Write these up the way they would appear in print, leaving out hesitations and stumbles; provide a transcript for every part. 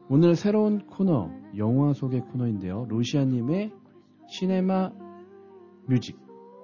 오늘 새로운 코너, 영화 소개 코너인데요. 루시아님의 시네마 뮤직.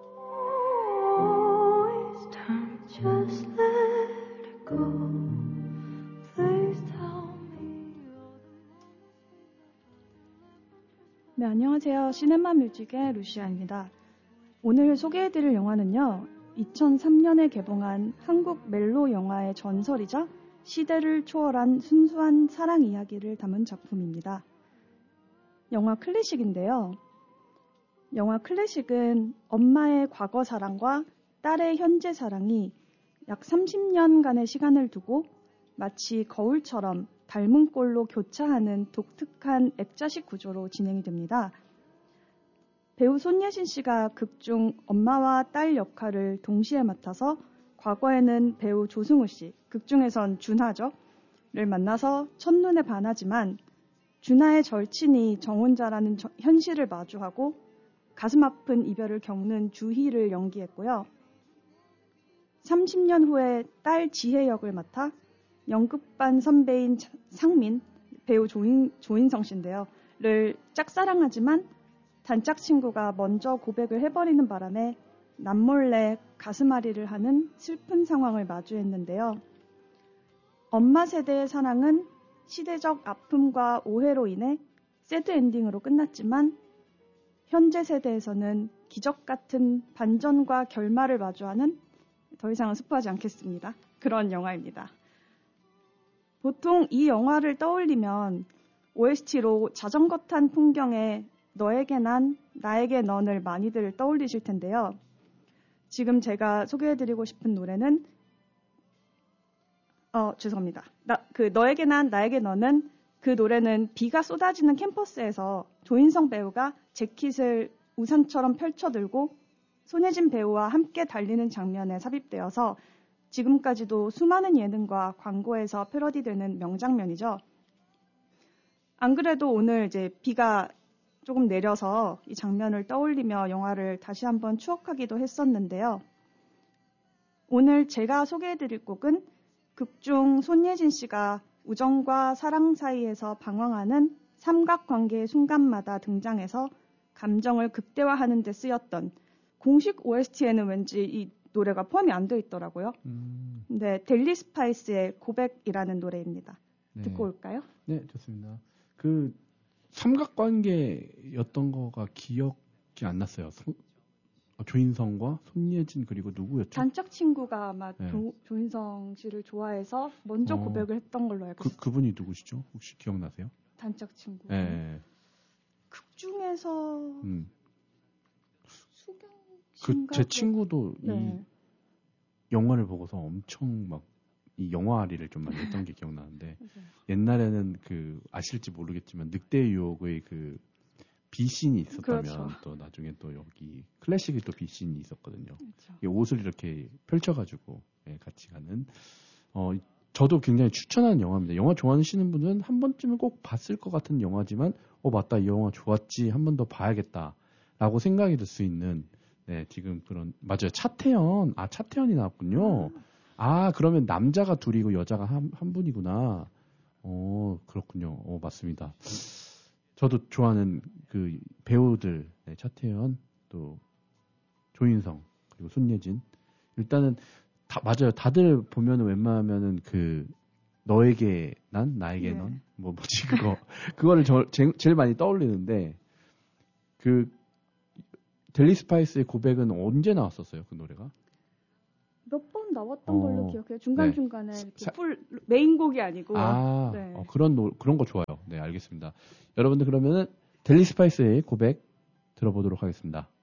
네, 안녕하세요. 시네마 뮤직의 루시아입니다. 오늘 소개해드릴 영화는요. 2003년에 개봉한 한국 멜로 영화의 전설이자 시대를 초월한 순수한 사랑 이야기를 담은 작품입니다. 영화 클래식인데요. 영화 클래식은 엄마의 과거 사랑과 딸의 현재 사랑이 약 30년간의 시간을 두고 마치 거울처럼 닮은 꼴로 교차하는 독특한 액자식 구조로 진행이 됩니다. 배우 손예진 씨가 극중 엄마와 딸 역할을 동시에 맡아서 과거에는 배우 조승우 씨, 극중에선 준하죠,를 만나서 첫눈에 반하지만 준하의 절친이 정혼자라는 현실을 마주하고 가슴 아픈 이별을 겪는 주희를 연기했고요. 30년 후에 딸 지혜 역을 맡아 연극반 선배인 상민, 배우 조인성 씨인데요. 를 짝사랑하지만 단짝 친구가 먼저 고백을 해버리는 바람에 남몰래 가슴앓이를 하는 슬픈 상황을 마주했는데요. 엄마 세대의 사랑은 시대적 아픔과 오해로 인해 새드 엔딩으로 끝났지만 현재 세대에서는 기적 같은 반전과 결말을 마주하는, 더 이상은 스포하지 않겠습니다. 그런 영화입니다. 보통 이 영화를 떠올리면 OST로 자전거 탄 풍경에 너에게 난, 나에게 넌을 많이들 떠올리실 텐데요. 지금 제가 소개해드리고 싶은 노래는 죄송합니다. 너에게 난, 나에게 너는, 그 노래는 비가 쏟아지는 캠퍼스에서 조인성 배우가 재킷을 우산처럼 펼쳐들고 손예진 배우와 함께 달리는 장면에 삽입되어서 지금까지도 수많은 예능과 광고에서 패러디되는 명장면이죠. 안 그래도 오늘 이제 비가 조금 내려서 이 장면을 떠올리며 영화를 다시 한번 추억하기도 했었는데요. 오늘 제가 소개해드릴 곡은 극중 손예진 씨가 우정과 사랑 사이에서 방황하는 삼각관계의 순간마다 등장해서 감정을 극대화하는 데 쓰였던, 공식 OST에는 왠지 이 노래가 포함이 안 돼 있더라고요. 네, 델리 스파이스의 고백이라는 노래입니다. 네. 듣고 올까요? 네, 좋습니다. 그 삼각관계였던 거가 기억이 안 났어요. 조인성과 손예진 그리고 누구였죠? 단짝 친구가 아마 네. 조인성 씨를 좋아해서 먼저 고백을 했던 걸로 알고 있어요. 그분이 누구시죠? 혹시 기억나세요? 단짝 친구. 네. 극중에서 수경 씨인가? 제 친구도 네. 이 영화를 보고서 엄청 막 이 영화아리를 좀 많이 했던 게 기억나는데 옛날에는 그 아실지 모르겠지만 늑대의 유혹의 그 비씬이 있었다면 그렇죠. 또 나중에 또 여기 클래식이 또 비씬이 있었거든요. 그렇죠. 옷을 이렇게 펼쳐가지고 같이 가는. 저도 굉장히 추천하는 영화입니다. 영화 좋아하시는 분은 한 번쯤은 꼭 봤을 것 같은 영화지만 맞다, 이 영화 좋았지, 한 번 더 봐야겠다라고 생각이 들 수 있는, 네, 지금 그런, 맞아요. 차태현이 나왔군요. 그러면 남자가 둘이고 여자가 한 분이구나. 그렇군요. 맞습니다. 저도 좋아하는 그 배우들, 네, 차태현, 또 조인성, 그리고 손예진. 일단은 맞아요. 다들 보면은 웬만하면은 그 너에게 난, 나에게 넌, 뭐지 그거를 제일 많이 떠올리는데, 그 델리 스파이스의 고백은 언제 나왔었어요, 그 노래가? 몇 번 나왔던 걸로 기억해요. 중간중간에 풀 메인곡이 아니고. 네. 그런 거 좋아요. 네, 알겠습니다. 여러분들 그러면은 델리 스파이스의 고백 들어보도록 하겠습니다.